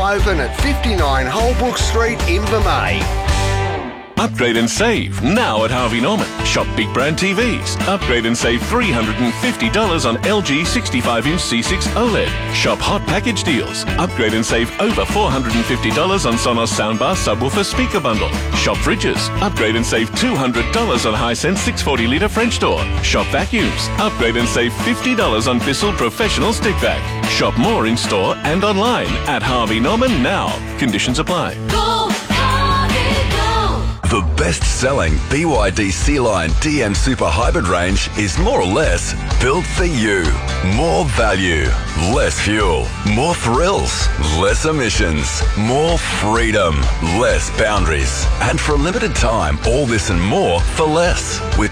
open at 59 Holbrook Street, Invermay. Upgrade and save now at Harvey Norman. Shop big brand TVs. Upgrade and save $350 on LG 65-inch C6 OLED. Shop hot package deals. Upgrade and save over $450 on Sonos soundbar subwoofer speaker bundle. Shop fridges. Upgrade and save $200 on Hisense 640-litre French door. Shop vacuums. Upgrade and save $50 on Bissell Professional stick vac. Shop more in store and online at Harvey Norman now. Conditions apply. Go! The best-selling BYD C-Line DM Super Hybrid range is more or less built for you. More value, less fuel, more thrills, less emissions, more freedom, less boundaries. And for a limited time, all this and more for less. With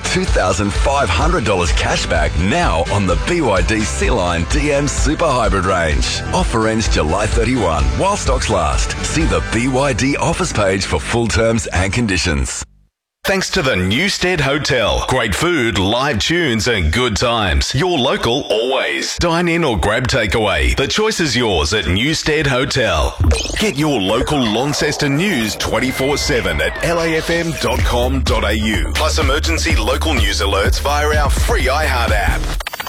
$2,500 cash back now on the BYD C-Line DM Super Hybrid range. Offer ends July 31 while stocks last. See the BYD offers page for full terms and conditions. Thanks to the Newstead Hotel. Great food, live tunes and good times. Your local always. Dine in or grab takeaway. The choice is yours at Newstead Hotel. Get your local Launceston news 24/7 at lafm.com.au. Plus emergency local news alerts via our free iHeart app.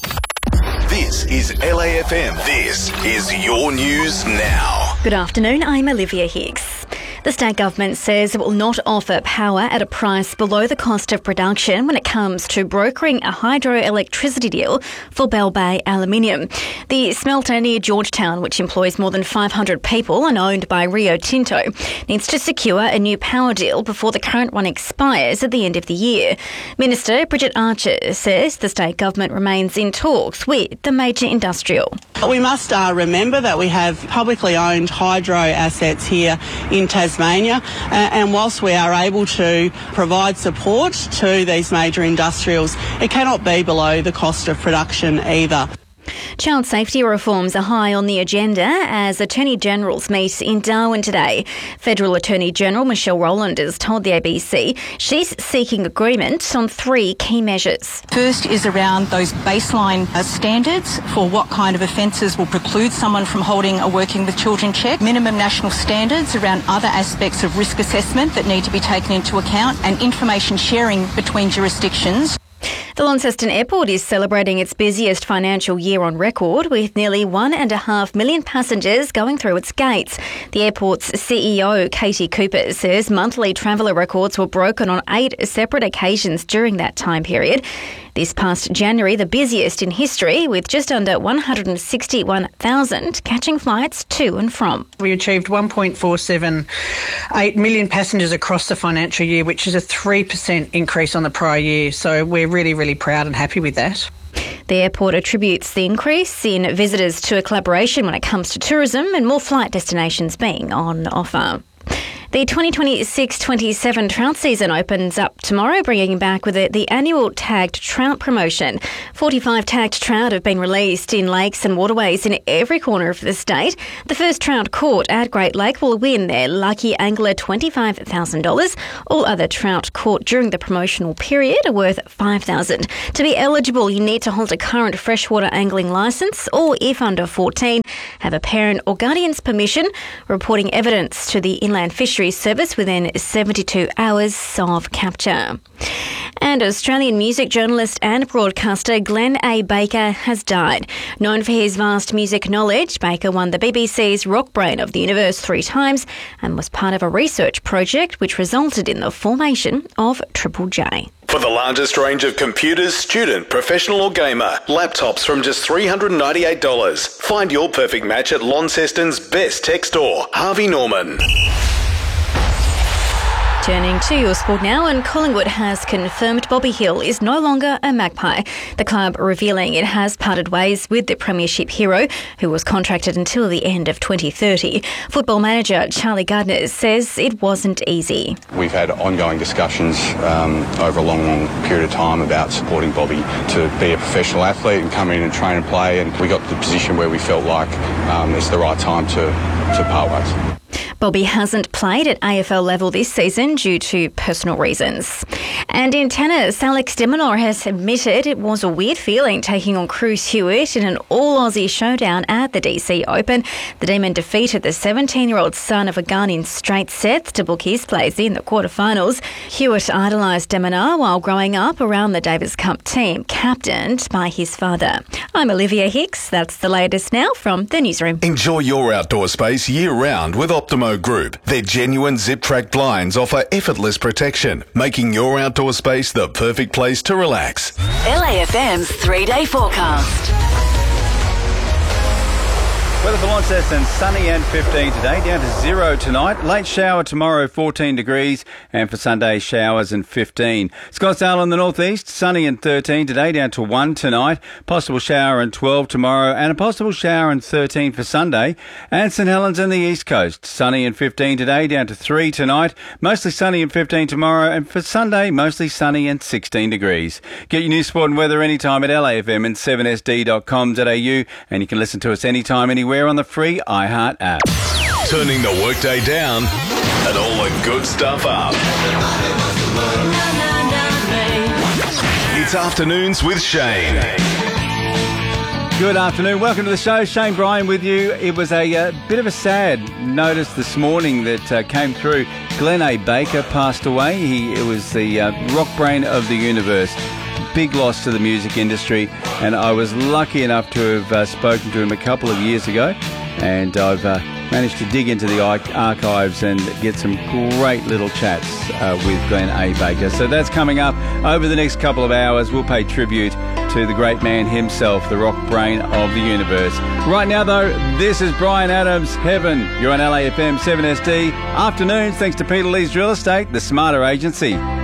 This is LAFM. This is your news now. Good afternoon, I'm Olivia Hicks. The state government says it will not offer power at a price below the cost of production when it comes to brokering a hydroelectricity deal for Bell Bay Aluminium. The smelter near Georgetown, which employs more than 500 people and owned by Rio Tinto, needs to secure a new power deal before the current one expires at the end of the year. Minister Bridget Archer says the state government remains in talks with the major industrial. We must remember that we have publicly owned hydro assets here in Tasmania, and whilst we are able to provide support to these major industrials, it cannot be below the cost of production either. Child safety reforms are high on the agenda as Attorney Generals meet in Darwin today. Federal Attorney General Michelle Rowland has told the ABC she's seeking agreement on 3 key measures. First is around those baseline standards for what kind of offences will preclude someone from holding a Working with Children check, minimum national standards around other aspects of risk assessment that need to be taken into account, and information sharing between jurisdictions. The Launceston Airport is celebrating its busiest financial year on record, with nearly 1.5 million passengers going through its gates. The airport's CEO, Katie Cooper, says monthly traveller records were broken on 8 separate occasions during that time period. This past January, the busiest in history, with just under 161,000 catching flights to and from. We achieved 1.478 million passengers across the financial year, which is a 3% increase on the prior year. So we're really, really proud and happy with that. The airport attributes the increase in visitors to a collaboration when it comes to tourism and more flight destinations being on offer. The 2026-27 trout season opens up tomorrow, bringing back with it the annual tagged trout promotion. 45 tagged trout have been released in lakes and waterways in every corner of the state. The first trout caught at Great Lake will win their lucky angler $25,000. All other trout caught during the promotional period are worth $5,000. To be eligible, you need to hold a current freshwater angling licence, or if under 14, have a parent or guardian's permission, reporting evidence to the Inland Fisheries Service within 72 hours of capture. And Australian music journalist and broadcaster Glenn A. Baker has died. Known for his vast music knowledge, Baker won the BBC's Rock Brain of the Universe 3 times and was part of a research project which resulted in the formation of Triple J. For the largest range of computers, student, professional or gamer, laptops from just $398. Find your perfect match at Launceston's best tech store, Harvey Norman. Turning to your sport now, and Collingwood has confirmed Bobby Hill is no longer a Magpie. The club revealing it has parted ways with the premiership hero, who was contracted until the end of 2030. Football manager Charlie Gardner says it wasn't easy. We've had ongoing discussions over a long period of time about supporting Bobby to be a professional athlete and come in and train and play, and we got to the position where we felt like it's the right time to part ways. Bobby hasn't played at AFL level this season due to personal reasons. And in tennis, Alex de Minaur has admitted it was a weird feeling taking on Cruz Hewitt in an all-Aussie showdown at the DC Open. The Demon defeated the 17-year-old son of a gun in straight sets to book his place in the quarterfinals. Hewitt idolised de Minaur while growing up around the Davis Cup team, captained by his father. I'm Olivia Hicks. That's the latest now from the newsroom. Enjoy your outdoor space year-round with Optimo Group. Their genuine zip-track blinds offer effortless protection, making your outdoor space the perfect place to relax. LAFM's 3-day forecast. Weather for Launceston, sunny and 15 today, down to 0 tonight. Late shower tomorrow, 14 degrees, and for Sunday, showers and 15. Scottsdale in the northeast, sunny and 13 today, down to 1 tonight. Possible shower and 12 tomorrow, and a possible shower and 13 for Sunday. And St Helens in the east coast, sunny and 15 today, down to 3 tonight. Mostly sunny and 15 tomorrow, and for Sunday, mostly sunny and 16 degrees. Get your news, sport and weather anytime at LAFM and 7sd.com.au, and you can listen to us anytime, anywhere on the free iHeart app. Turning the workday down and all the good stuff up. It's Afternoons with Shane. Good afternoon. Welcome to the show. Shane Bryan with you. It was a bit of a sad notice this morning that came through. Glenn A. Baker passed away. He was the rock brain of the universe. Big loss to the music industry, and I was lucky enough to have spoken to him a couple of years ago, and I've managed to dig into the archives and get some great little chats with Glenn A. Baker. So that's coming up over the next couple of hours. We'll pay tribute to the great man himself, the rock brain of the universe. Right now, though, this is Bryan Adams, Heaven. You're on LAFM 7SD. Afternoons, thanks to Peter Lee's Real Estate, the Smarter Agency.